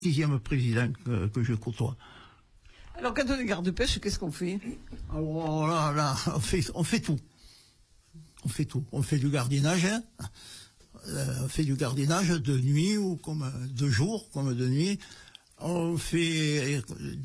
6e président que je côtoie. Alors, quand on est garde-pêche, qu'est-ce qu'on fait? Alors là, on fait tout. On fait tout. On fait du gardiennage, hein. On fait du gardiennage de nuit ou comme de jour, comme de nuit. On fait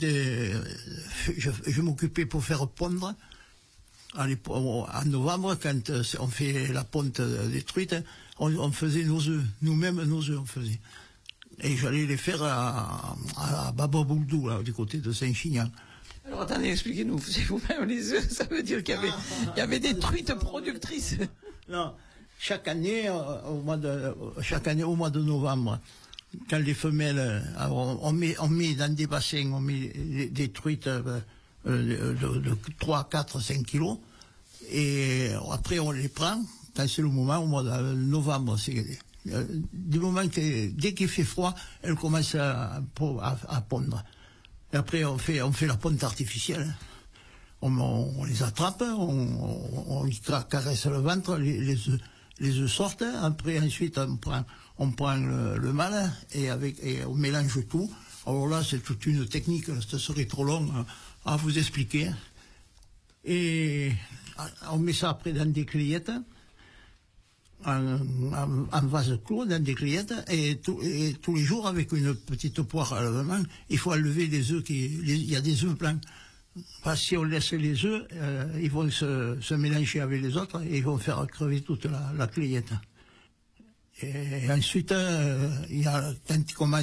je m'occupais pour faire pondre. En novembre, quand on fait la ponte des truites, on faisait nos œufs. Nous-mêmes, nos œufs, on faisait. Et j'allais les faire à Baba-Bouldou, là, du côté de Saint-Chinian. Alors, attendez, expliquez-nous. C'est vous-même les œufs, ça veut dire qu'il y avait des truites productrices. Non. Chaque année, au mois de novembre, quand les femelles, on met dans des bassins, on met des truites de 3, 4, 5 kilos, et après on les prend, quand c'est le moment, au mois de novembre, c'est du moment que, dès qu'il fait froid, elles commencent à pondre. Et après on fait la ponte artificielle. On les attrape, on caresse le ventre, les œufs sortent, après ensuite on prend le mâle et on mélange tout. Alors là c'est toute une technique, ça serait trop long à vous expliquer. Et on met ça après dans des clayettes, en vase clos, dans des clayettes, et tous les jours avec une petite poire à lavement, il faut enlever les œufs il y a des œufs blancs. Parce que si on laisse les œufs, ils vont se mélanger avec les autres et ils vont faire crever toute la clayette. Et ensuite, quand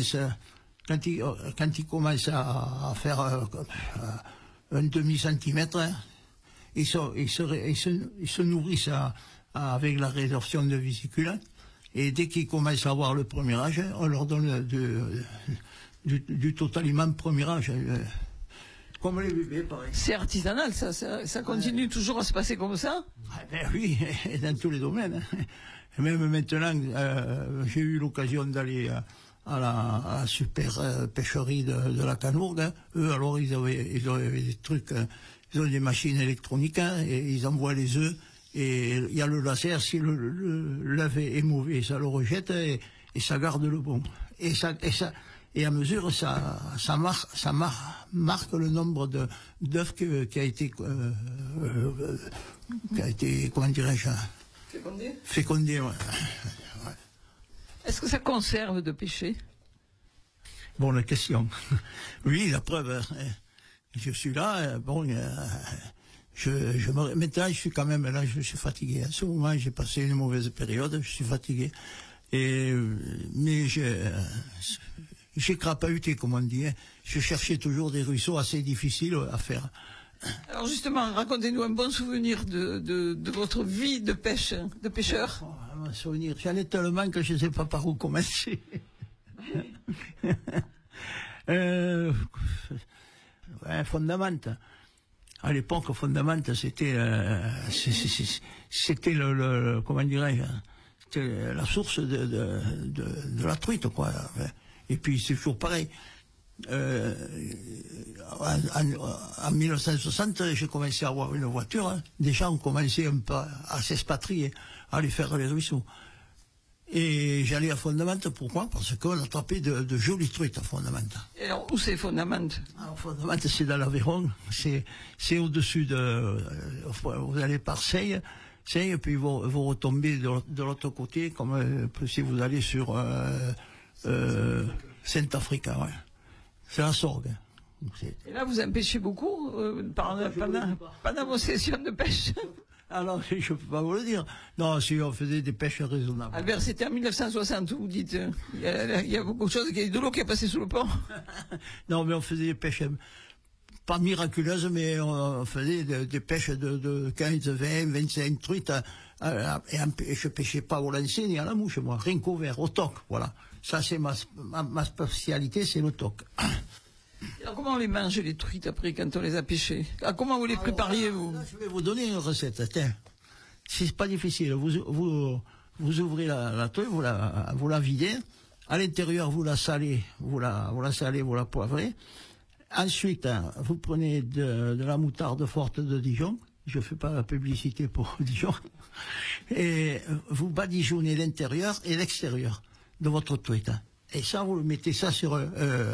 il commence à faire un demi-centimètre, ils se nourrissent avec la résorption de vésicules. Et dès qu'ils commencent à avoir le premier âge, on leur donne du totaliment premier âge. Comme les bébés, pareil. C'est artisanal, ça continue toujours à se passer comme ça? Ben oui, dans tous les domaines. Et même maintenant, j'ai eu l'occasion d'aller à la super pêcherie de la Canourgue. Eux, alors, ils avaient des trucs, ils ont des machines électroniques, et ils envoient les œufs, et il y a le laser, si l'œuf est mauvais, ça le rejette, et ça garde le bon. Et à mesure, ça marque le nombre d'œufs qui a été, comment dirais-je? Fécondé, ouais. Est-ce que ça conserve de pêcher? Bonne question. Oui, la preuve, je suis là, maintenant je suis quand même là, je suis fatigué. À ce moment, j'ai passé une mauvaise période, je suis fatigué. Mais j'ai crapahuté, comme on dit, hein. Je cherchais toujours des ruisseaux assez difficiles à faire. Alors justement, racontez-nous un bon souvenir de votre vie de pêche, de pêcheur. Un souvenir, j'en ai tellement que je ne sais pas par où commencer. Fondamente. À l'époque, Fondamente, c'était comment dirais-je, c'était la source de la truite, quoi. Et puis c'est toujours pareil. En 1960, j'ai commencé à avoir une voiture, hein. Des gens ont commencé un peu à s'expatrier, à aller faire les ruisseaux. Et j'allais à Fondamente, pourquoi? Parce qu'on attrapait de jolies truites à Fondamente. Et alors, où c'est Fondamente? Alors, Fondamente, c'est dans l'Aveyron, c'est au-dessus vous allez par Seille, et puis vous retombez de l'autre côté, comme si vous allez sur Saint-Africa, ouais. C'est la Sorgue. Et là, vous en pêchez beaucoup pendant vos sessions de pêche? Alors, je ne peux pas vous le dire. Non, si on faisait des pêches raisonnables. Albert, c'était en 1960, vous dites. Il y a beaucoup de choses, de l'eau qui est passée sous le pont. Non, mais on faisait des pêches pas miraculeuses, mais on faisait des pêches de 15, 20, 25 truites. Et je pêchais pas au lancer ni à la mouche, moi. Rien qu'au verre, au toc, voilà. Ça, c'est ma spécialité, c'est le toc. Alors, comment on les mange, les truites, après, quand on les a pêchées? Comment vous les prépariez, vous? Je vais vous donner une recette, tiens. C'est pas difficile. Vous ouvrez la truite, vous la videz. À l'intérieur, vous la salez, vous la poivrez. Ensuite, vous prenez de la moutarde forte de Dijon. Je fais pas la publicité pour Dijon. Et vous badigeonnez l'intérieur et l'extérieur de votre truite. Et ça, vous mettez ça sur